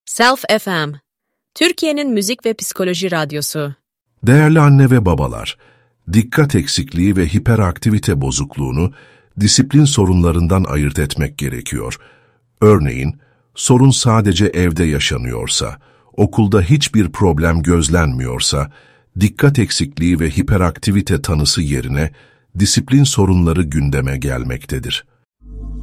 Self FM, Türkiye'nin müzik ve psikoloji radyosu. Değerli anne ve babalar, dikkat eksikliği ve hiperaktivite bozukluğunu disiplin sorunlarından ayırt etmek gerekiyor. Örneğin, sorun sadece evde yaşanıyorsa, okulda hiçbir problem gözlenmiyorsa, dikkat eksikliği ve hiperaktivite tanısı yerine disiplin sorunları gündeme gelmektedir.